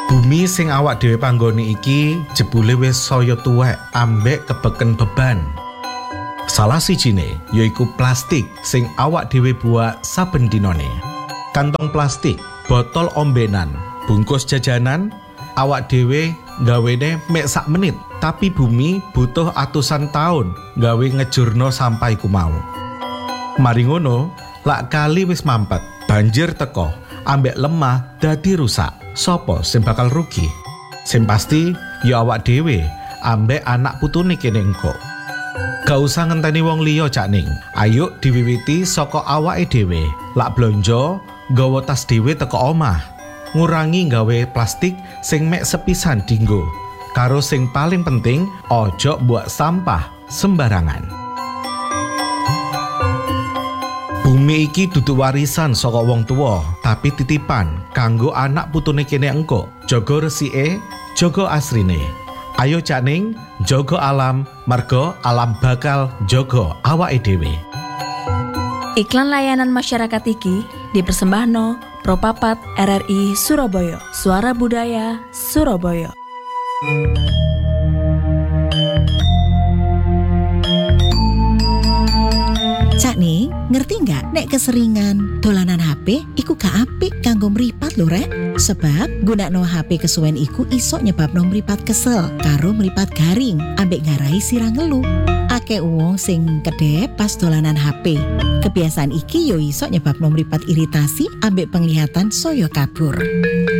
Bumi sing awak dhewe panggoni iki jebule wis saya tuwek ambek kebeken beban. Salah sijine yaiku plastik sing awak dhewe buak saben dinane. Kantong plastik, botol ombenan, bungkus jajanan, awak dhewe gawene mek sak menit, tapi bumi butuh atusan tahun gawe ngejurno sampah iku mau. Mari ngono, lak kali wis mampet, banjir teko, ambek lemah dadi rusak. Sopo sing bakal rugi? Sing pasti ya awak dhewe ambek anak putune kene engko. Gak usah ngenteni wong liya Cak Ning. Ayo diwiwiti saka awake dhewe. Lak blonjo, nggawa tas dhewe teko omah. Ngurangi gawe plastik sing mek sepisan dinggo. Karo sing paling penting, ojo buat sampah sembarangan. Bumi iki dudu warisan saka wong tuwa, tapi titipan kanggo anak putune kene engko. Jaga resike, jaga asrine. Ayo Cak Ning, jaga alam, marga alam bakal jaga awake dhewe. Iklan layanan masyarakat iki dipersembahno Propapat RRI Surabaya, Suara Budaya Surabaya. Cak Ning, ngerti nggak nek keseringan dolanan HP iku gak apik kanggo mripat lho rek? Sebab gunakno HP kesuwen iku iso nyebabno mripat kesel karo mripat garing ambek ngarai sirang ngelu. Akeh wong sing kedep pas dolanan HP. Kebiasaan iki yo iso nyebabno mripat iritasi ambek penglihatan saya kabur.